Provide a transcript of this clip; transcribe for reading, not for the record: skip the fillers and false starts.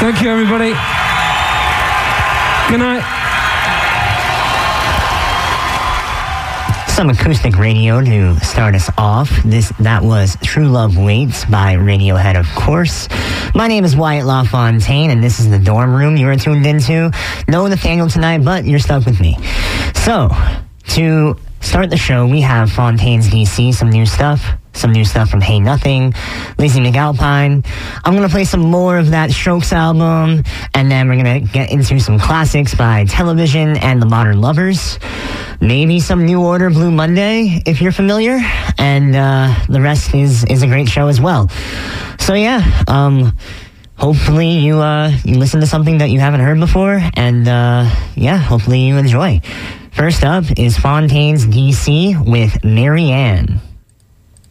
Thank you, everybody. Good night. Some acoustic radio to start us off. That was True Love Waits by Radiohead, of course. My name is Wyatt LaFontaine, and this is the dorm room you are tuned into. No Nathaniel tonight, but you're stuck with me. So, to start the show, we have Fontaines DC, some new stuff from Hey Nothing, Lizzie McAlpine. I'm going to play some more of that Strokes album, and then we're going to get into some classics by Television and The Modern Lovers. Maybe some New Order, Blue Monday, if you're familiar, and the rest is a great show as well. So yeah, hopefully you listen to something that you haven't heard before, and yeah, hopefully you enjoy. First up is Fontaines DC with Marianne.